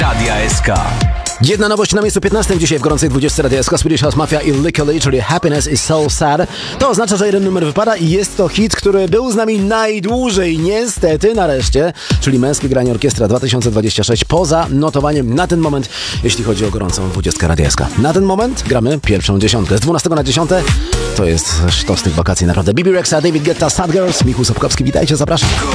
Radia SK. Jedna nowość na miejscu 15 dzisiaj w gorącej 20 Radia SK, Swedish House Mafia i Lick Lee, czyli Happiness is So Sad. To oznacza, że jeden numer wypada i jest to hit, który był z nami najdłużej, niestety, nareszcie, czyli Męskie Granie Orkiestra 2026 poza notowaniem na ten moment, jeśli chodzi o gorącą 20 Radia SK. Na ten moment gramy pierwszą dziesiątkę. Z 12 na 10 to jest sztos tych wakacji, naprawdę. Bibi Rexa, David Guetta, Sad Girls, Michał Sapkowski, witajcie, zapraszam.